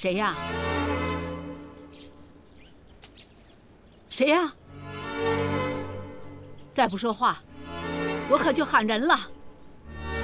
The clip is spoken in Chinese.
谁呀？谁呀？再不说话，我可就喊人了。